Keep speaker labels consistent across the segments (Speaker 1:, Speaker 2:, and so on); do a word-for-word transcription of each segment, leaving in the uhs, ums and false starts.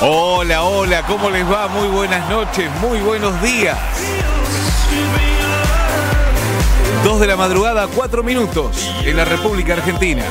Speaker 1: Hola, hola, ¿cómo les va? Muy buenas noches, muy buenos días. Dos de la madrugada, cuatro minutos en la República Argentina.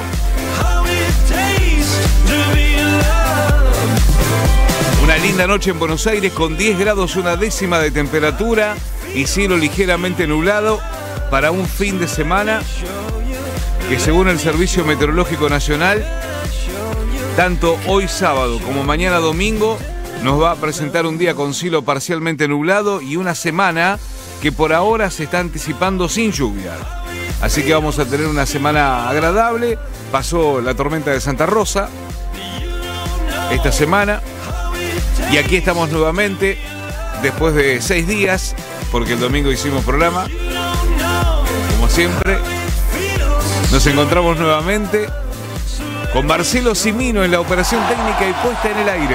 Speaker 1: Una linda noche en Buenos Aires con diez grados, una décima de temperatura y cielo ligeramente nublado para un fin de semana que, según el Servicio Meteorológico Nacional, tanto hoy sábado como mañana domingo nos va a presentar un día con cielo parcialmente nublado y una semana que por ahora se está anticipando sin lluvia. Así que vamos a tener una semana agradable. Pasó la tormenta de Santa Rosa esta semana y aquí estamos nuevamente después de seis días, porque el domingo hicimos programa. Como siempre, nos encontramos nuevamente con Marcelo Cimino en la operación técnica y puesta en el aire.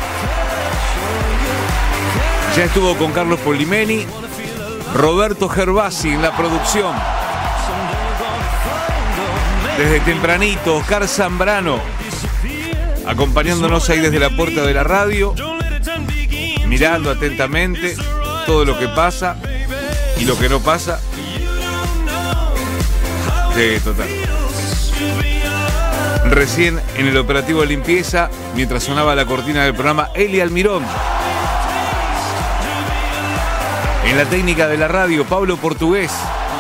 Speaker 1: Ya estuvo con Carlos Polimeni, Roberto Gervasi en la producción. Desde tempranito, Oscar Zambrano, acompañándonos ahí desde la puerta de la radio, mirando atentamente todo lo que pasa y lo que no pasa. Sí, total. Recién en el operativo de limpieza, mientras sonaba la cortina del programa, Eli Almirón. En la técnica de la radio, Pablo Portugués.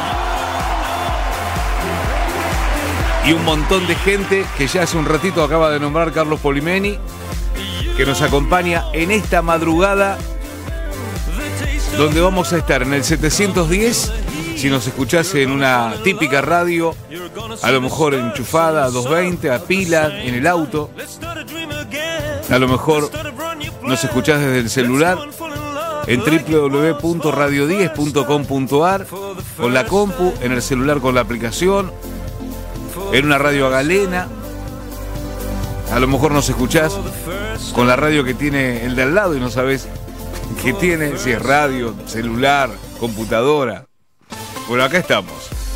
Speaker 1: Y un montón de gente que ya hace un ratito acaba de nombrar Carlos Polimeni, que nos acompaña en esta madrugada, donde vamos a estar en el setecientos diez. Si nos escuchás en una típica radio, a lo mejor enchufada a doscientos veinte, a pila, en el auto. A lo mejor nos escuchás desde el celular en doble u doble u doble u punto radio diez punto com punto a r, con la compu, en el celular con la aplicación, en una radio a galena. A lo mejor nos escuchás con la radio que tiene el de al lado y no sabés qué tiene, si es radio, celular, computadora. Bueno, acá estamos.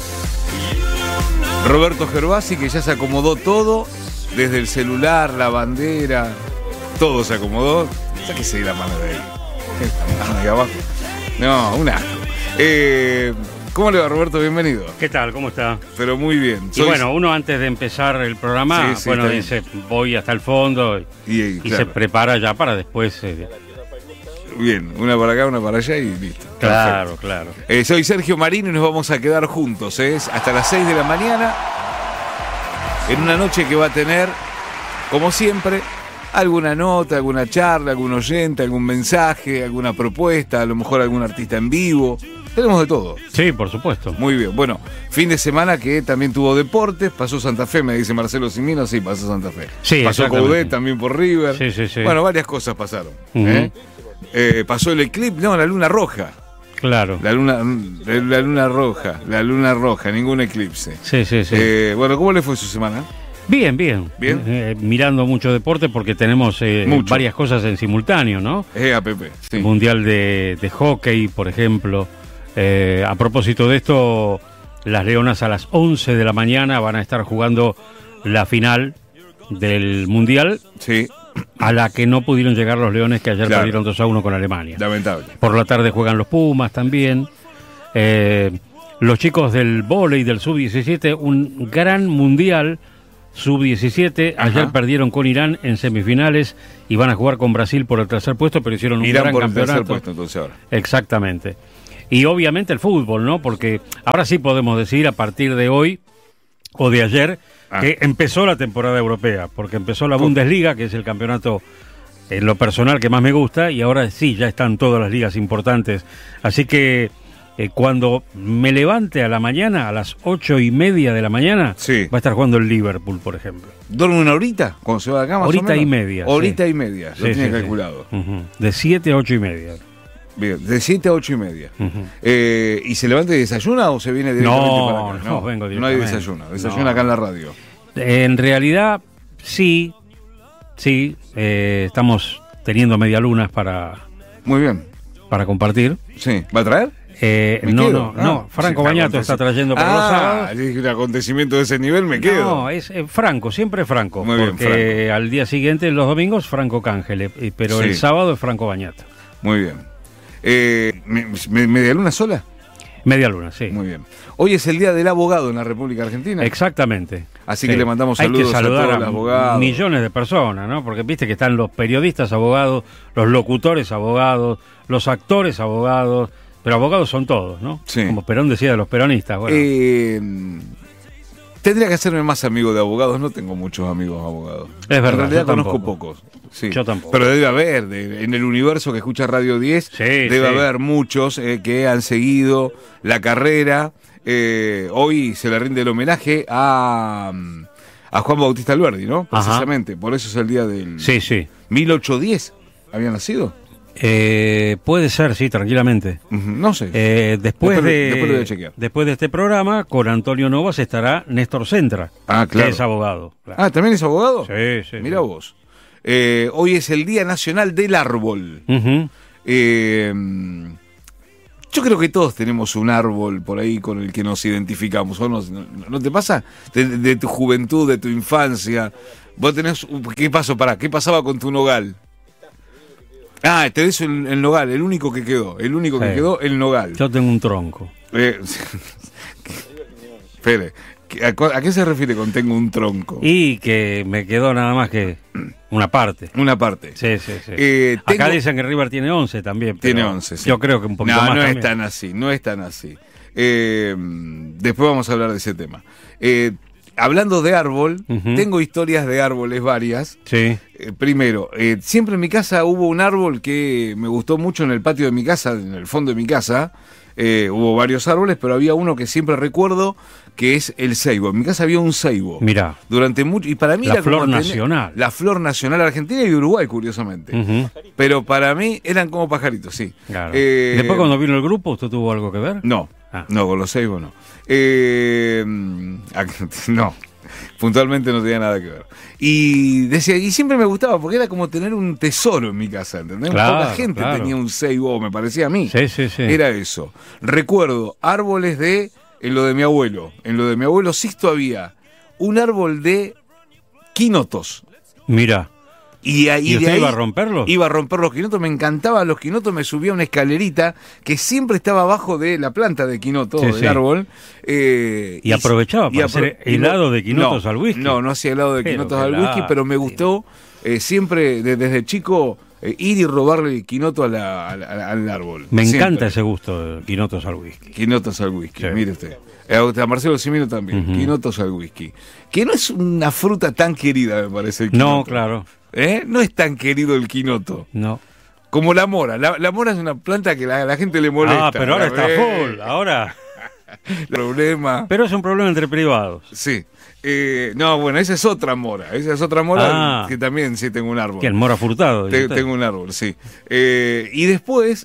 Speaker 1: Roberto Gervasi, que ya se acomodó todo, desde el celular, la bandera, todo se acomodó. Sáquese la mano de ahí. La mano de abajo. No, un asco. Eh, ¿Cómo le va, Roberto? Bienvenido.
Speaker 2: ¿Qué tal? ¿Cómo está?
Speaker 1: Pero muy bien.
Speaker 2: Y bueno, uno antes de empezar el programa,
Speaker 1: sí, sí,
Speaker 2: bueno, dice, voy hasta el fondo y,
Speaker 1: y,
Speaker 2: y
Speaker 1: claro,
Speaker 2: se prepara ya para después... Eh,
Speaker 1: Bien, una para acá, una para allá y listo.
Speaker 2: Claro,
Speaker 1: Perfecto.
Speaker 2: claro.
Speaker 1: Eh, soy Sergio Marino y nos vamos a quedar juntos, ¿eh? Hasta las seis de la mañana, en una noche que va a tener, como siempre, alguna nota, alguna charla, algún oyente, algún mensaje, alguna propuesta, a lo mejor algún artista en vivo. Tenemos de todo.
Speaker 2: Sí, por supuesto.
Speaker 1: Muy bien. Bueno, fin de semana que también tuvo deportes. Pasó Santa Fe, me dice Marcelo Cimino. Sí, pasó Santa Fe.
Speaker 2: Sí,
Speaker 1: pasó Coudet también por River.
Speaker 2: Sí, sí, sí.
Speaker 1: Bueno, varias cosas pasaron.
Speaker 2: Uh-huh.
Speaker 1: ¿eh? Eh, pasó el eclipse, no, la luna roja.
Speaker 2: Claro.
Speaker 1: La luna, la luna roja, la luna roja, ningún eclipse.
Speaker 2: Sí, sí, sí.
Speaker 1: Eh, bueno, ¿cómo le fue su semana?
Speaker 2: Bien, bien.
Speaker 1: Bien.
Speaker 2: Eh, mirando mucho deporte porque tenemos eh, varias cosas en simultáneo, ¿no?
Speaker 1: Eh, A P P, sí.
Speaker 2: Mundial de, de hockey, por ejemplo. Eh, a propósito de esto, las Leonas a las once de la mañana van a estar jugando la final del Mundial.
Speaker 1: Sí.
Speaker 2: A la que no pudieron llegar los Leones, que ayer
Speaker 1: Claro.
Speaker 2: perdieron dos a uno con Alemania.
Speaker 1: Lamentable.
Speaker 2: Por la tarde juegan los Pumas también. Eh, los chicos del vóley del sub diecisiete, un gran mundial sub diecisiete. Ayer
Speaker 1: Ajá.
Speaker 2: perdieron con Irán en semifinales y van a jugar con Brasil por el tercer puesto, pero hicieron un
Speaker 1: Irán
Speaker 2: gran
Speaker 1: por el
Speaker 2: campeonato.
Speaker 1: tercer puesto, entonces ahora.
Speaker 2: Exactamente. Y obviamente el fútbol, ¿no? Porque ahora sí podemos decir a partir de hoy o de ayer
Speaker 1: Ah.
Speaker 2: que empezó la temporada europea, porque empezó la Bundesliga, que es el campeonato en lo personal que más me gusta, y ahora sí, ya están todas las ligas importantes. Así que eh, cuando me levante a la mañana, a las ocho y media de la mañana,
Speaker 1: Sí.
Speaker 2: va a estar jugando el Liverpool, por ejemplo.
Speaker 1: ¿Duerme una horita cuando se va de cama?
Speaker 2: Horita y media.
Speaker 1: Horita
Speaker 2: sí.
Speaker 1: y media, lo
Speaker 2: Sí,
Speaker 1: tiene
Speaker 2: sí, sí.
Speaker 1: calculado.
Speaker 2: Uh-huh. De siete a ocho y media.
Speaker 1: Bien, de siete a ocho y media.
Speaker 2: Uh-huh.
Speaker 1: Eh, ¿Y se levanta y desayuna o se viene directamente
Speaker 2: No,
Speaker 1: para acá?
Speaker 2: no, vengo
Speaker 1: No hay
Speaker 2: directamente.
Speaker 1: desayuno, desayuna
Speaker 2: No.
Speaker 1: acá en la radio.
Speaker 2: En realidad, sí, sí, eh, estamos teniendo medialunas para,
Speaker 1: Muy bien.
Speaker 2: para compartir.
Speaker 1: Sí. ¿Va a traer?
Speaker 2: Eh, no, no, ah, no, Franco Bañato está trayendo para ah, los sábados.
Speaker 1: Ah, un acontecimiento de ese nivel me quedo.
Speaker 2: No, es eh, Franco, siempre Franco. Muy porque bien, Franco. Al día siguiente, los domingos, Franco Cángele, pero sí. El sábado es Franco Bañato.
Speaker 1: Muy bien. Eh, ¿me, me, ¿Media luna sola?
Speaker 2: Media luna, sí.
Speaker 1: Muy bien. Hoy es el Día del Abogado en la República Argentina.
Speaker 2: Exactamente.
Speaker 1: Así sí. que le mandamos saludos.
Speaker 2: Hay que saludar
Speaker 1: a todos los abogados.
Speaker 2: Millones de personas, ¿no? Porque viste que están los periodistas abogados, los locutores abogados, los actores abogados, pero abogados son todos, ¿no?
Speaker 1: Sí.
Speaker 2: Como Perón decía de los peronistas. Bueno.
Speaker 1: Eh, tendría que hacerme más amigo de abogados, no tengo muchos amigos abogados.
Speaker 2: Es verdad.
Speaker 1: En realidad conozco
Speaker 2: tampoco.
Speaker 1: pocos. Sí.
Speaker 2: Yo tampoco.
Speaker 1: Pero debe haber, de, en el universo que escucha Radio diez,
Speaker 2: sí,
Speaker 1: debe
Speaker 2: sí.
Speaker 1: haber muchos eh, que han seguido la carrera. Eh, hoy se le rinde el homenaje a, a Juan Bautista Alberdi, ¿no? Precisamente, Ajá. por eso es el día del...
Speaker 2: Sí, sí.
Speaker 1: mil ochocientos diez, ¿había nacido?
Speaker 2: Eh, puede ser, sí, tranquilamente.
Speaker 1: Uh-huh. No sé.
Speaker 2: Eh, después,
Speaker 1: después,
Speaker 2: de,
Speaker 1: después lo voy a chequear.
Speaker 2: Después de este programa, con Antonio Novas estará Néstor Centra,
Speaker 1: ah, claro.
Speaker 2: que es abogado. Claro.
Speaker 1: Ah, ¿también es abogado?
Speaker 2: Sí, sí.
Speaker 1: Mirá
Speaker 2: sí.
Speaker 1: vos. Eh, hoy es el Día Nacional del Árbol.
Speaker 2: Uh-huh.
Speaker 1: Eh, yo creo que todos tenemos un árbol por ahí con el que nos identificamos. ¿O no, no, no te pasa? De, de tu juventud, de tu infancia. Vos tenés... ¿Qué pasó? Pará, ¿qué pasaba con tu nogal? Ah, tenés el, el nogal, el único que quedó. El único sí. que quedó, el nogal.
Speaker 2: Yo tengo un tronco.
Speaker 1: Eh, espere. ¿A, ¿A qué se refiere con tengo un tronco?
Speaker 2: Y que me quedó nada más que una parte.
Speaker 1: Una parte.
Speaker 2: Sí, sí, sí.
Speaker 1: Eh, tengo...
Speaker 2: Acá dicen que River tiene once también. Pero
Speaker 1: tiene once, sí.
Speaker 2: Yo creo que un poquito
Speaker 1: no,
Speaker 2: más
Speaker 1: No, no
Speaker 2: también.
Speaker 1: es tan así, no es tan así. Eh, después vamos a hablar de ese tema. Eh, hablando de árbol, uh-huh. tengo historias de árboles varias.
Speaker 2: Sí.
Speaker 1: Eh, primero, eh, siempre en mi casa hubo un árbol que me gustó mucho en el patio de mi casa, en el fondo de mi casa. Eh, hubo varios árboles, pero había uno que siempre recuerdo, que es el ceibo. En mi casa había un ceibo.
Speaker 2: Mirá.
Speaker 1: Durante mucho, y para mí
Speaker 2: la
Speaker 1: era
Speaker 2: flor
Speaker 1: como
Speaker 2: nacional.
Speaker 1: Tener, la flor nacional argentina y de Uruguay, curiosamente. Uh-huh. Pero para mí eran como pajaritos, sí.
Speaker 2: Claro. Eh, Después cuando vino el grupo, ¿usted tuvo algo que ver?
Speaker 1: No, ah. no, con los ceibos no. Eh, no. Puntualmente no tenía nada que ver. Y decía, y siempre me gustaba, porque era como tener un tesoro en mi casa, ¿entendés?
Speaker 2: Claro,
Speaker 1: Poca gente
Speaker 2: claro.
Speaker 1: tenía un ceibo, me parecía a mí.
Speaker 2: Sí, sí, sí.
Speaker 1: Era eso. Recuerdo árboles de, en lo de mi abuelo, en lo de mi abuelo Sixto había un árbol de quinotos.
Speaker 2: Mira.
Speaker 1: Y, ahí,
Speaker 2: ¿Y usted
Speaker 1: de ahí
Speaker 2: iba a romperlos?
Speaker 1: Iba a romper los quinotos, me encantaban los quinotos, me subía una escalerita que siempre estaba abajo de la planta de quinoto, sí, del sí. árbol. Eh,
Speaker 2: y, y aprovechaba para y apro- hacer helado de quinotos
Speaker 1: no,
Speaker 2: al whisky.
Speaker 1: No, no hacía helado de quinotos al whisky, pero me gustó eh, siempre, de, desde chico, eh, ir y robarle quinoto a la, a la, al árbol.
Speaker 2: Me
Speaker 1: siempre.
Speaker 2: encanta ese gusto de quinotos al whisky.
Speaker 1: Quinotos al whisky,
Speaker 2: sí.
Speaker 1: mire usted. A Marcelo Cimino también, uh-huh. quinotos al whisky. Que no es una fruta tan querida, me parece. El
Speaker 2: no, claro.
Speaker 1: ¿Eh? No es tan querido el quinoto.
Speaker 2: No.
Speaker 1: Como la mora. La, la mora es una planta que la, la gente le molesta.
Speaker 2: Ah, pero ahora está full. Ahora.
Speaker 1: Problema.
Speaker 2: Pero es un problema entre privados.
Speaker 1: Sí. Eh, no, bueno, esa es otra mora. Esa es otra mora ah. que también sí tengo un árbol.
Speaker 2: ¿Quién? Mora Furtado.
Speaker 1: Te, tengo un árbol, sí. Eh, y después.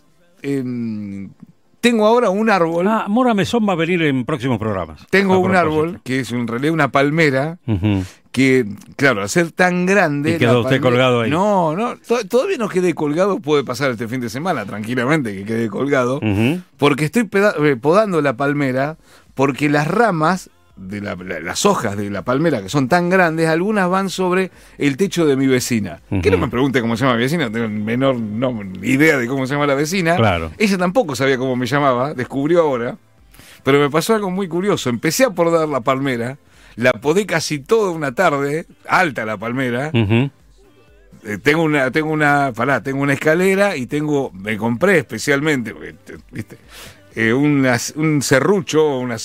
Speaker 1: Eh, Tengo ahora un árbol.
Speaker 2: Ah, Mora Mesón va a venir en próximos programas.
Speaker 1: Tengo un árbol que es en realidad una palmera.
Speaker 2: Uh-huh.
Speaker 1: Que, claro, al ser tan grande.
Speaker 2: ¿Y quedó usted colgado ahí?
Speaker 1: No, no. To- todavía no quedé colgado. Puede pasar este fin de semana, tranquilamente, que quede colgado.
Speaker 2: Uh-huh.
Speaker 1: Porque estoy peda- eh, podando la palmera. Porque las ramas. De la, la, las hojas de la palmera, que son tan grandes, algunas van sobre el techo de mi vecina. Uh-huh. Que no me pregunte cómo se llama mi vecina, no tengo menor no, idea de cómo se llama la vecina.
Speaker 2: Claro.
Speaker 1: Ella tampoco sabía cómo me llamaba, descubrió ahora. Pero me pasó algo muy curioso. Empecé a podar la palmera, la podé casi toda una tarde, alta la palmera.
Speaker 2: Uh-huh.
Speaker 1: Eh, tengo una, tengo una, pará, tengo una escalera y tengo, me compré especialmente, porque, viste, eh, una, un serrucho, una